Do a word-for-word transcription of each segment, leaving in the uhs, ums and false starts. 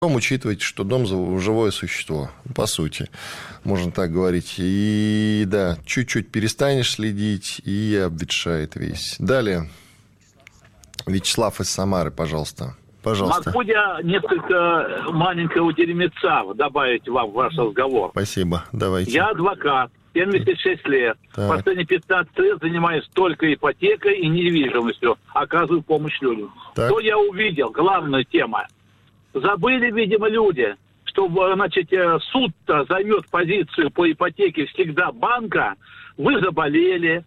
учитывайте, что дом – живое существо, по сути, можно так говорить. И да, чуть-чуть перестанешь следить, и обветшает весь. Далее. Вячеслав из Самары, пожалуйста. Пожалуйста. Могу я несколько маленького дерьмеца добавить вам в ваш разговор? Спасибо, давайте. Я адвокат, семьдесят шесть лет. Так. Последние пятнадцать лет занимаюсь только ипотекой и недвижимостью, оказываю помощь людям. Так. Что я увидел? Главная тема. Забыли, видимо, люди, что, значит, суд-то займет позицию по ипотеке всегда банка. Вы заболели,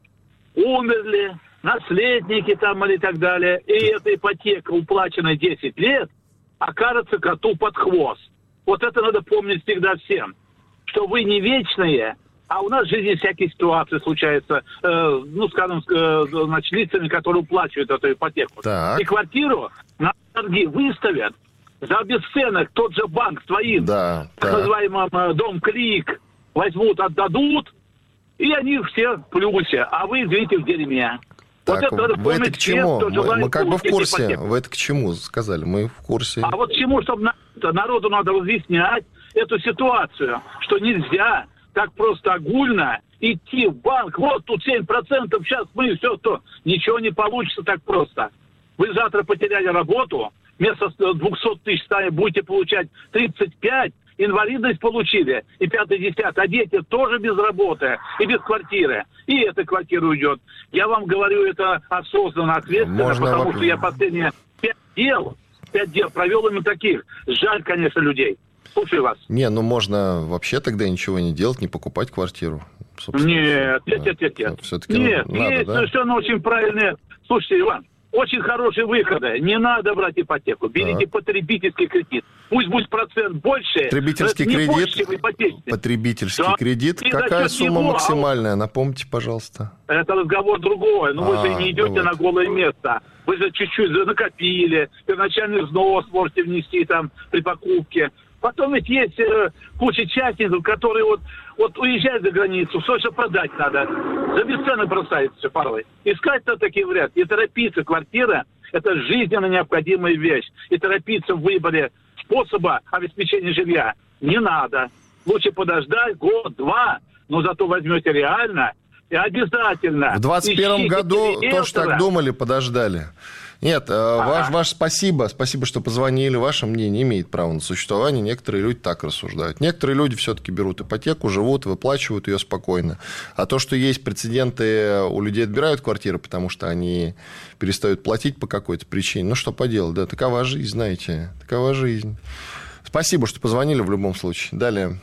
умерли, наследники там или так далее. И эта ипотека, уплаченная десять лет, окажется коту под хвост. Вот это надо помнить всегда всем. Что вы не вечные, а у нас в жизни всякие ситуации случаются, э, ну, скажем, э, значит, лицами, которые уплачивают эту ипотеку. Так. И квартиру на торги выставят. За бесценок тот же банк своим, да, так да. называемым Дом Клик, возьмут, отдадут, и они все в плюсе, а вы, извините, в дерьме. Так, вот это вы это к чему? Всех, мы, мы как бы в курсе. Ипотеку. Вы это к чему сказали? Мы в курсе. А вот к чему, чтобы народу надо разъяснять эту ситуацию, что нельзя так просто огульно идти в банк. Вот тут семь процентов, сейчас мы все то. Ничего не получится так просто. Вы завтра потеряли работу, вместо двухсот тысяч будете получать тридцать пять, инвалидность получили, и пятый, десятый, а дети тоже без работы и без квартиры. И эта квартира уйдет. Я вам говорю это осознанно, ответственно, Можно потому вопрос... что я последние пять дел, пять дел провел именно таких. Жаль, конечно, людей. Слушаю вас. Не, ну можно вообще тогда ничего не делать, не покупать квартиру. Собственно. Нет, нет, нет, нет, нет. Все-таки нет, надо, есть да? совершенно очень правильные. Слушайте, Иван, очень хорошие выходы. Не надо брать ипотеку. Берите да. потребительский кредит. Пусть будет процент больше. Потребительский кредит. Больше, потребительский да. кредит. И Какая сумма него, максимальная? А... Напомните, пожалуйста. Это разговор другой. Но а, вы же не идете ну вот. на голое место. Вы же чуть-чуть накопили. Первоначальный взнос можете внести там при покупке. Потом ведь есть э, куча частников, которые вот, вот уезжают за границу, все что продать надо. За бесценок бросается все порой. Искать-то такие варианты. И торопиться. Квартира – это жизненно необходимая вещь. И торопиться в выборе способа обеспечения жилья не надо. Лучше подождать год-два, но зато возьмете реально и обязательно. В двадцать первом году тоже так думали, подождали. Нет, ага. ваш, ваш спасибо, спасибо, что позвонили. Ваше мнение имеет право на существование. Некоторые люди так рассуждают. Некоторые люди все-таки берут ипотеку, живут, выплачивают ее спокойно. А то, что есть прецеденты, у людей отбирают квартиры, потому что они перестают платить по какой-то причине. Ну, что поделать, да, такова жизнь, знаете, такова жизнь. Спасибо, что позвонили в любом случае. Далее.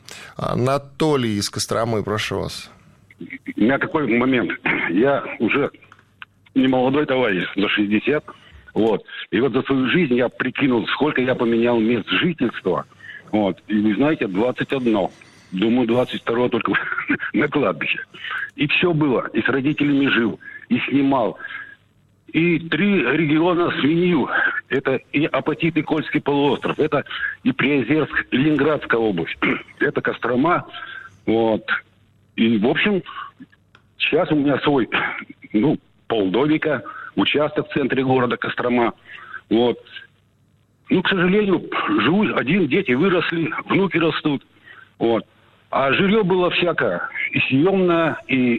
Анатолий из Костромы, прошу вас. У меня такой момент. Я уже... не молодой товарищ, за шестьдесят, вот. И вот за свою жизнь я прикинул, сколько я поменял мест жительства, вот. И вы знаете, двадцать одно. Думаю, двадцать второе только на кладбище. И все было. И с родителями жил, и снимал. И три региона сменил. Это и Апатит, и Кольский полуостров. Это и Приозерск, Ленинградская область. Это Кострома, вот. И, в общем, сейчас у меня свой, ну, полдомика, участок в центре города Кострома. Вот. Ну, к сожалению, живу один, дети выросли, внуки растут. Вот. А жилье было всякое. И съемное, и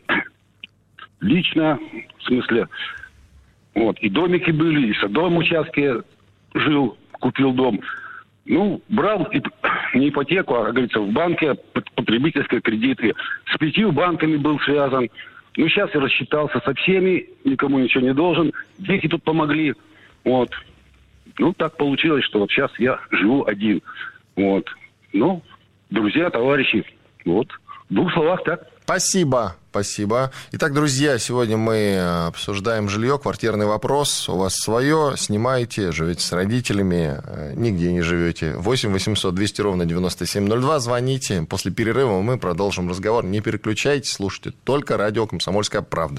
лично, в смысле, вот, и домики были, и в садовом участке жил, купил дом. Ну, брал не ипотеку, а, как говорится, в банке потребительские кредиты. С пятью банками был связан. Ну, сейчас я рассчитался со всеми, никому ничего не должен. Дети тут помогли. Вот. Ну, так получилось, что вот сейчас я живу один. Вот. Ну, друзья, товарищи, вот. В двух словах так. Спасибо, спасибо. Итак, друзья, сегодня мы обсуждаем жилье, квартирный вопрос. У вас свое, снимаете, живете с родителями, нигде не живете. восемь восемьсот двести ровно девяносто семь ноль два, звоните. После перерыва мы продолжим разговор. Не переключайтесь, слушайте только радио «Комсомольская правда».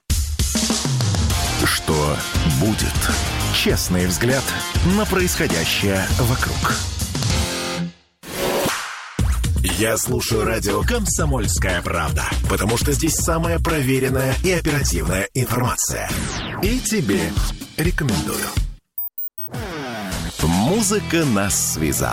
Что будет? Честный взгляд на происходящее вокруг. Я слушаю радио «Комсомольская правда», потому что здесь самая проверенная и оперативная информация. И тебе рекомендую. Музыка нас связала.